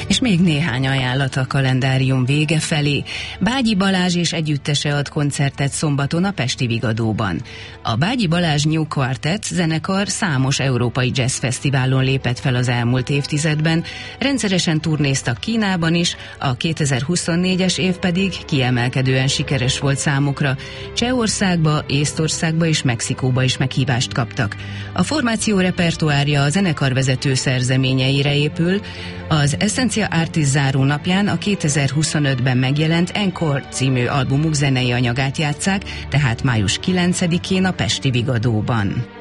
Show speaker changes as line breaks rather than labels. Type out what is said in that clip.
És még néhány ajánlat a kalendárium vége felé. Bágyi Balázs és együttese ad koncertet szombaton a Pesti Vigadóban. A Bágyi Balázs New Quartet zenekar számos európai jazzfesztiválon lépett fel az elmúlt évtizedben, rendszeresen turnéztak Kínában is, a 2024-es év pedig kiemelkedően sikeres volt számukra. Csehországba, Észtországba és Mexikóba is meghívást kaptak. A formáció repertoárja a zenekarvezető szerzeményeire épül. Az Essentia Artis záró napján a 2025-ben megjelent Encore című albumuk zenei anyagát játsszák, tehát május 9-én a Pesti Vigadóban.